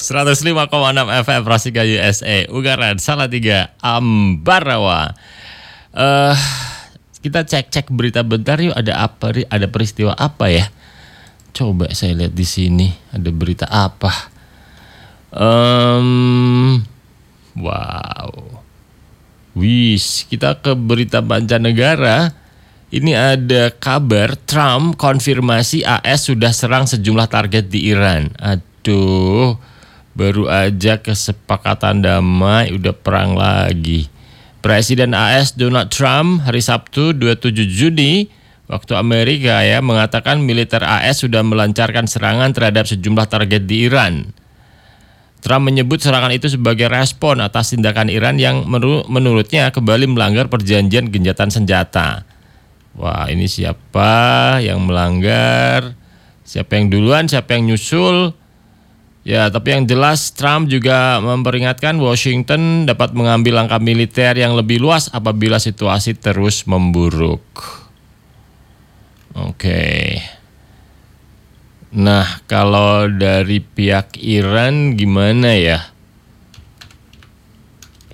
105,6 FM Rasika USA, Ungaran, Salatiga, Ambarawa. Kita cek berita bentar yuk, ada apa? Ada peristiwa apa ya? Coba saya lihat di sini ada berita apa? Wow. Kita ke berita mancanegara. Ini ada kabar Trump konfirmasi AS sudah serang sejumlah target di Iran. Aduh, baru aja kesepakatan damai udah perang lagi. Presiden AS Donald Trump hari Sabtu 27 Juni waktu Amerika mengatakan militer AS sudah melancarkan serangan terhadap sejumlah target di Iran. Trump menyebut serangan itu sebagai respon atas tindakan Iran yang menurutnya kembali melanggar perjanjian gencatan senjata. Wah, ini siapa yang melanggar? Siapa yang duluan, siapa yang nyusul? Ya, tapi yang jelas Trump juga memperingatkan Washington dapat mengambil langkah militer yang lebih luas apabila situasi terus memburuk. Oke. Nah, kalau dari pihak Iran gimana ya?